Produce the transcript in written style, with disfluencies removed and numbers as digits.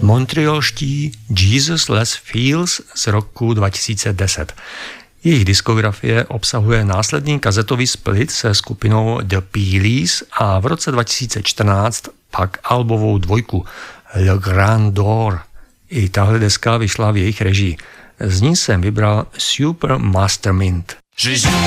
montrealští Jesus Les Fields z roku 2010. Jejich diskografie obsahuje následný kazetový split se skupinou The Peelies a v roce 2014 pak albovou dvojku Le Grand Door. I tahle deska vyšla v jejich režii. Z ní jsem vybral Super Mastermind.